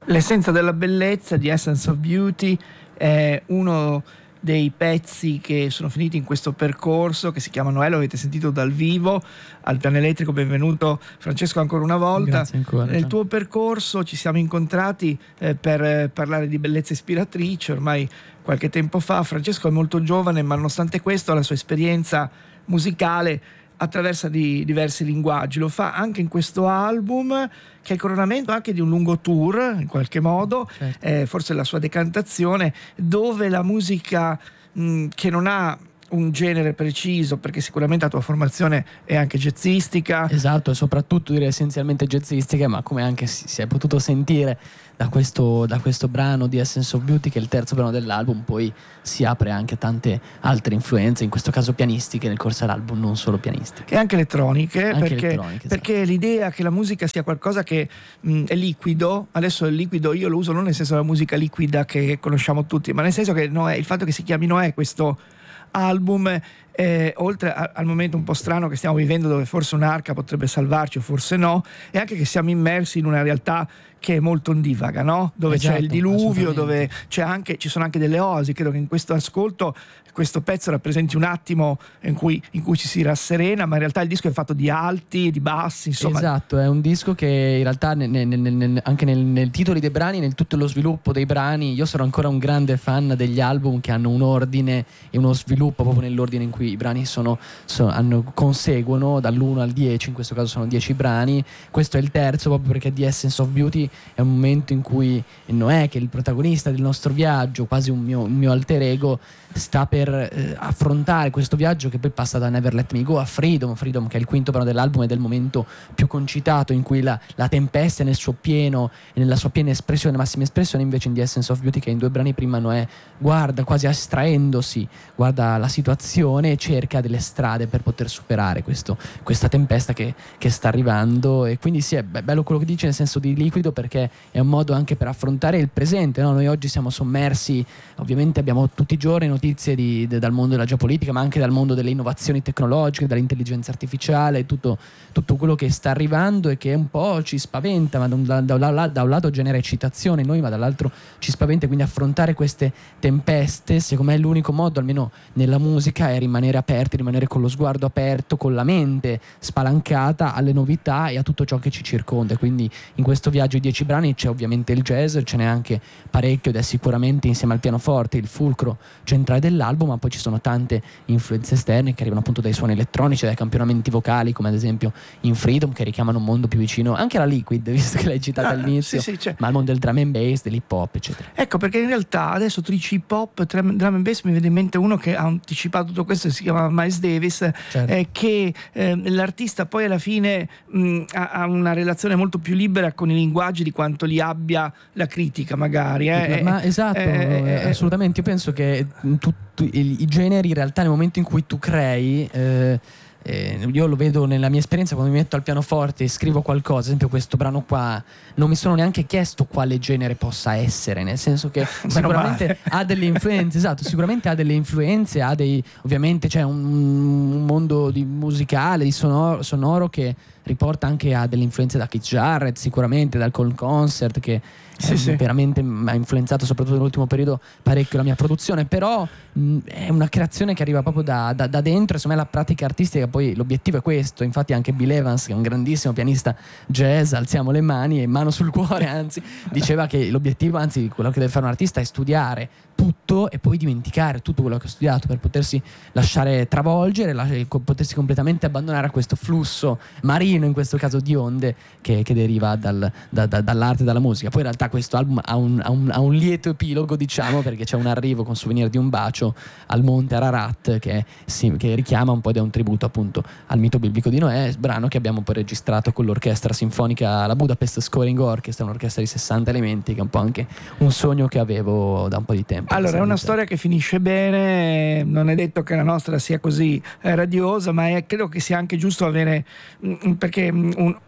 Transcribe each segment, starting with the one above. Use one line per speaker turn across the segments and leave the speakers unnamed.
L'essenza della bellezza di Essence of Beauty è uno dei pezzi che sono finiti in questo percorso che si chiama Noè, lo avete sentito dal vivo al Piano Elettrico. Benvenuto Francesco ancora una volta.
Grazie ancora.
Nel tuo percorso ci siamo incontrati per parlare di bellezza ispiratrice ormai qualche tempo fa. Francesco è molto giovane, ma nonostante questo la sua esperienza musicale attraversa di diversi linguaggi. Lo fa anche in questo album, che è il coronamento anche di un lungo tour in qualche modo,
certo.
Forse la sua decantazione, dove la musica che non ha un genere preciso, perché sicuramente la tua formazione è anche jazzistica.
Esatto, e soprattutto direi essenzialmente jazzistica, ma come anche si è potuto sentire da questo brano di Essence of Beauty, che è il terzo brano dell'album, poi si apre anche a tante altre influenze, in questo caso pianistiche nel corso dell'album, non solo pianistiche.
E anche elettroniche,
Anche
perché,
elettroniche,
perché
esatto.
l'idea che la musica sia qualcosa che è liquido, adesso il liquido io lo uso non nel senso della musica liquida che conosciamo tutti, ma nel senso che Noè, il fatto che si chiami Noè questo album, oltre al momento un po' strano che stiamo vivendo, dove forse un'arca potrebbe salvarci o forse no, e anche che siamo immersi in una realtà che è molto ondivaga, no? Dove
Esatto,
c'è il diluvio,
assolutamente.
dove ci sono anche delle oasi. Credo che in questo ascolto questo pezzo rappresenti un attimo in cui ci si rasserena, ma in realtà il disco è fatto di alti, di bassi, insomma.
Esatto, è un disco che in realtà anche nel titoli dei brani, nel tutto lo sviluppo dei brani, io sono ancora un grande fan degli album che hanno un ordine e uno sviluppo proprio nell'ordine in cui i brani conseguono dall'1 al 10, in questo caso sono 10 brani. Questo è il terzo, proprio perché The Essence of Beauty è un momento in cui Noè, che è il protagonista del nostro viaggio, quasi un mio alter ego, sta per affrontare questo viaggio che poi passa da Never Let Me Go a Freedom, che è il quinto brano dell'album ed è il momento più concitato in cui la tempesta è nel suo pieno e nella sua piena espressione, massima espressione. Invece in The Essence of Beauty, che in 2 brani prima Noè guarda quasi astraendosi, guarda la situazione e cerca delle strade per poter superare questa tempesta che sta arrivando. E quindi sì, è bello quello che dice, nel senso di liquido, perché è un modo anche per affrontare il presente, no? Noi oggi siamo sommersi, ovviamente abbiamo tutti i giorni notizie dal mondo della geopolitica, ma anche dal mondo delle innovazioni tecnologiche, dall'intelligenza artificiale, tutto quello che sta arrivando e che un po' ci spaventa, ma da un lato genera eccitazione in noi, ma dall'altro ci spaventa. Quindi affrontare queste tempeste, secondo me è l'unico modo, almeno nella musica, è rimanere aperti, rimanere con lo sguardo aperto, con la mente spalancata alle novità e a tutto ciò che ci circonda. Quindi in questo viaggio di 10 brani c'è ovviamente il jazz, ce n'è anche parecchio ed è sicuramente, insieme al pianoforte, il fulcro centrale dell'album, ma poi ci sono tante influenze esterne che arrivano appunto dai suoni elettronici, dai campionamenti vocali, come ad esempio in Freedom, che richiamano un mondo più vicino anche alla Liquid, visto che l'hai citata all'inizio,
Sì,
ma al mondo del drum and bass, dell'hip hop, eccetera.
Ecco, perché in realtà adesso tu dici hip hop, drum and bass, mi viene in mente uno che ha anticipato tutto questo, si chiama Miles Davis,
Certo.
che l'artista poi alla fine ha una relazione molto più libera con i linguaggi di quanto li abbia la critica, magari.
Ma esatto, assolutamente. Io penso che i generi, in realtà, nel momento in cui tu crei, io lo vedo nella mia esperienza quando mi metto al pianoforte e scrivo qualcosa, ad esempio questo brano qua, non mi sono neanche chiesto quale genere possa essere, nel senso che sicuramente ha delle influenze, esatto, sicuramente ha delle influenze, ovviamente c'è un mondo musicale, di sonoro che riporta anche a delle influenze da Keith Jarrett, sicuramente dal Cole Concert, che veramente ha influenzato soprattutto nell'ultimo periodo parecchio la mia produzione, però è una creazione che arriva proprio da dentro, e secondo me la pratica artistica, poi l'obiettivo è questo. Infatti anche Bill Evans, che è un grandissimo pianista jazz, alziamo le mani e mano sul cuore, anzi, diceva che l'obiettivo, anzi quello che deve fare un artista, è studiare tutto e poi dimenticare tutto quello che ha studiato, per potersi lasciare travolgere, potersi completamente abbandonare a questo flusso marino, in questo caso di onde, che deriva dall'arte e dalla musica. Poi in realtà questo album ha un lieto epilogo, diciamo, perché c'è un arrivo con Souvenir di un bacio al monte Ararat, che richiama un po' ed è un tributo appunto al mito biblico di Noè, brano che abbiamo poi registrato con l'orchestra sinfonica, la Budapest Scoring Orchestra, un'orchestra di 60 elementi, che è un po' anche un sogno che avevo da un po' di tempo.
Allora, è una storia che finisce bene, non è detto che la nostra sia così radiosa, ma credo che sia anche giusto avere, perché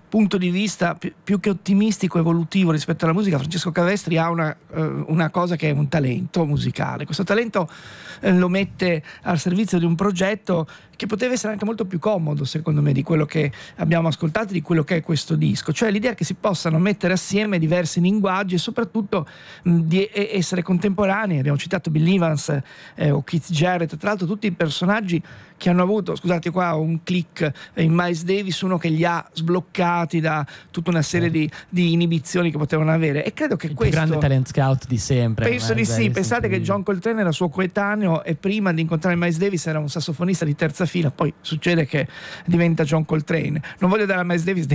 punto di vista più che ottimistico, evolutivo rispetto alla musica, Francesco Cavestri ha una cosa che è un talento musicale. Questo talento lo mette al servizio di un progetto che poteva essere anche molto più comodo, secondo me, di quello che abbiamo ascoltato, di quello che è questo disco, cioè l'idea che si possano mettere assieme diversi linguaggi e soprattutto di essere contemporanei. Abbiamo citato Bill Evans o Keith Jarrett, tra l'altro tutti i personaggi che hanno avuto, scusate qua un click in Miles Davis, uno che li ha sbloccati da tutta una serie di inibizioni che potevano avere, e credo che
il
questo
più grande talent scout di sempre.
Penso di sì. Pensate che John Coltrane era suo coetaneo e prima di incontrare Miles Davis era un sassofonista di terza fila, poi succede che diventa John Coltrane. Non voglio dare a Miles Davis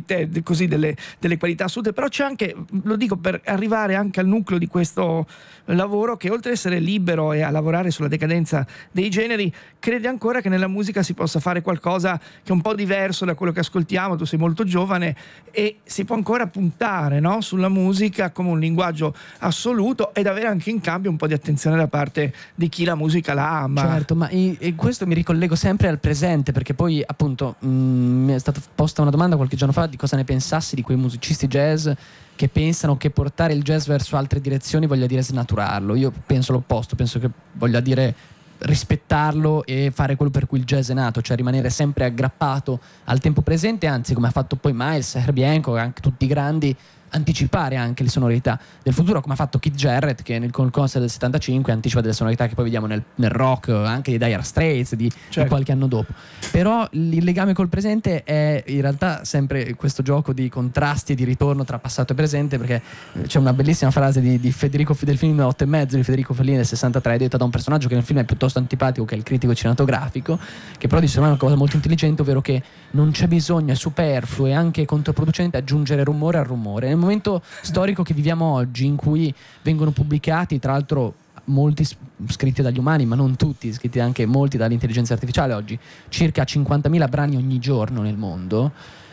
delle qualità assolute, però c'è anche, lo dico per arrivare anche al nucleo di questo lavoro, che oltre ad essere libero e a lavorare sulla decadenza dei generi, crede ancora che nella musica si possa fare qualcosa che è un po' diverso da quello che ascoltiamo. Tu sei molto giovane e si può ancora puntare, no? Sulla musica come un linguaggio assoluto ed avere anche in cambio un po' di attenzione da parte di chi la musica la ama.
Certo, ma questo mi ricollego sempre al presente, perché poi appunto mi è stata posta una domanda qualche giorno fa di cosa ne pensassi di quei musicisti jazz che pensano che portare il jazz verso altre direzioni voglia dire snaturarlo. Io penso l'opposto, penso che voglia dire rispettarlo e fare quello per cui il jazz è nato, cioè rimanere sempre aggrappato al tempo presente, anzi, come ha fatto poi Miles, Herbie Hancock, anche tutti i grandi, anticipare anche le sonorità del futuro, come ha fatto Keith Jarrett, che nel concert del 75 anticipa delle sonorità che poi vediamo nel rock anche di Dire Straits di qualche anno dopo. Però il legame col presente è in realtà sempre questo gioco di contrasti e di ritorno tra passato e presente, perché c'è una bellissima frase di Federico, del film 8 e mezzo di Federico Fellini del 63, detta da un personaggio che nel film è piuttosto antipatico, che è il critico cinematografico, che però dice una cosa molto intelligente, ovvero che non c'è bisogno, è superfluo e anche controproducente aggiungere rumore al rumore. Nel momento storico che viviamo oggi, in cui vengono pubblicati, tra l'altro molti scritti dagli umani, ma non tutti, scritti anche molti dall'intelligenza artificiale oggi, circa 50.000 brani ogni giorno nel mondo,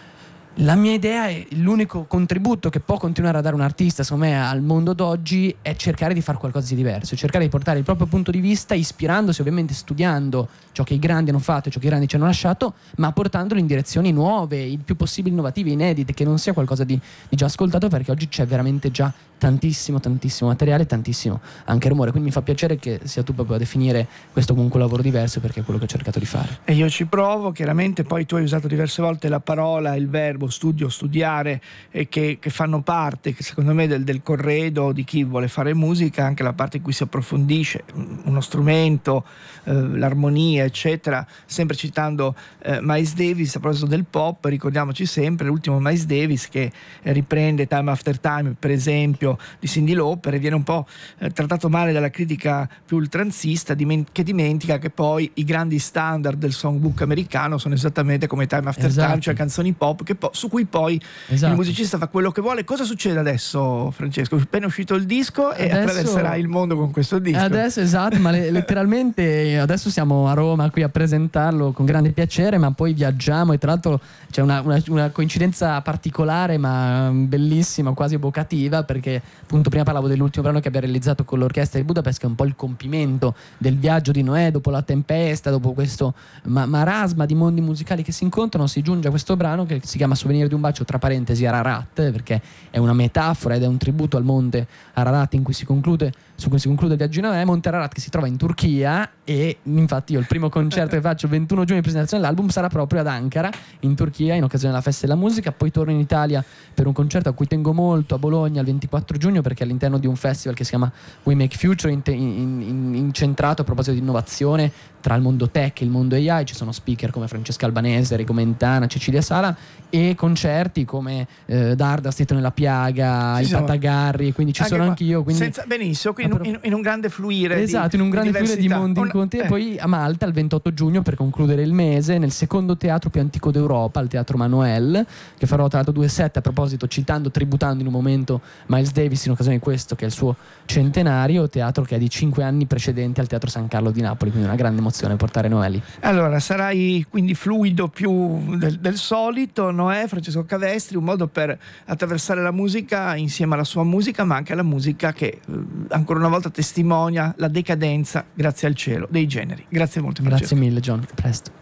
la mia idea è l'unico contributo che può continuare a dare un artista, secondo me, al mondo d'oggi è cercare di fare qualcosa di diverso, cercare di portare il proprio punto di vista, ispirandosi, ovviamente studiando ciò che i grandi hanno fatto e ciò che i grandi ci hanno lasciato, ma portandolo in direzioni nuove, il più possibile innovative, inedite, che non sia qualcosa di già ascoltato, perché oggi c'è veramente già tantissimo materiale, tantissimo anche rumore. Quindi mi fa piacere che sia tu proprio a definire questo comunque un lavoro diverso, perché è quello che ho cercato di fare.
E io ci provo, chiaramente. Poi tu hai usato diverse volte la parola, il verbo studio, studiare, che fanno parte, che secondo me, del corredo di chi vuole fare musica, anche la parte in cui si approfondisce uno strumento, l'armonia, eccetera. Sempre citando Miles Davis, a proposito del pop, ricordiamoci sempre l'ultimo Miles Davis che riprende Time After Time, per esempio, di Cyndi Lauper, e viene un po' trattato male dalla critica più ultranzista, che dimentica che poi i grandi standard del songbook americano sono esattamente come Time After Time, cioè canzoni pop su cui poi il musicista fa quello che vuole. Cosa succede adesso, Francesco? È appena uscito il disco e attraverserà il mondo con questo disco.
Adesso, ma letteralmente adesso siamo a Roma qui a presentarlo con grande piacere, ma poi viaggiamo, e tra l'altro c'è una coincidenza particolare ma bellissima, quasi evocativa, perché appunto prima parlavo dell'ultimo brano che abbiamo realizzato con l'orchestra di Budapest, che è un po' il compimento del viaggio di Noè dopo la tempesta, dopo questo marasma di mondi musicali che si incontrano. Si giunge a questo brano che si chiama Souvenir di un bacio, tra parentesi Ararat, perché è una metafora ed è un tributo al monte Ararat su cui si conclude il viaggio di Noè, Monte Ararat, che si trova in Turchia. E infatti io il primo concerto che faccio il 21 giugno di presentazione dell'album sarà proprio ad Ankara, in Turchia, in occasione della festa della musica. Poi torno in Italia per un concerto a cui tengo molto, a Bologna, il 24 giugno, perché all'interno di un festival che si chiama We Make Future, incentrato a proposito di innovazione tra il mondo tech e il mondo AI. Ci sono speaker come Francesca Albanese, Enrico Mentana, Cecilia Sala, e concerti come Dardast nella piaga, i Patagarri, quindi ci sono anch'io, quindi
benissimo, quindi in un grande fluire,
esatto, in un grande fluire di mondi incontri. E poi a Malta il 28 giugno, per concludere il mese, nel secondo teatro più antico d'Europa, il Teatro Manuel, che farò tra l'altro 2 set, a proposito, tributando in un momento Miles Davis in occasione di questo che è il suo centenario, teatro che è di 5 anni precedenti al Teatro San Carlo di Napoli, quindi una grande emozione portare Noeli.
Allora sarai quindi fluido più del solito, Noè, Francesco Cavestri, un modo per attraversare la musica insieme alla sua musica, ma anche alla musica che ancora una volta testimonia la decadenza, grazie al cielo, dei generi. Grazie molto, Francesco.
Grazie mille, John, a presto.